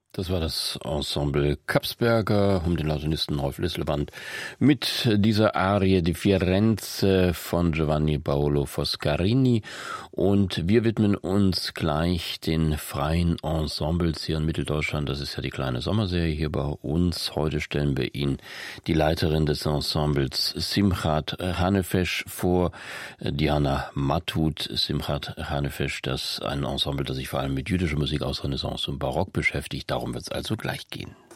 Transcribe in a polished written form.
Das war das Ensemble Kapsberger um den Lautenisten Rolf Lisselband mit dieser Arie di Firenze von Giovanni Paolo Foscarini. Und wir widmen uns gleich den freien Ensembles hier in Mitteldeutschland. Das ist ja die kleine Sommerserie hier bei uns. Heute stellen wir Ihnen die Leiterin des Ensembles Simchat Hanefesh vor, Diana Mattut. Simchat Hanefesh, das ist ein Ensemble, das sich vor allem mit jüdischer Musik aus Renaissance und Barock beschäftigt. Darum wird es also gleich gehen.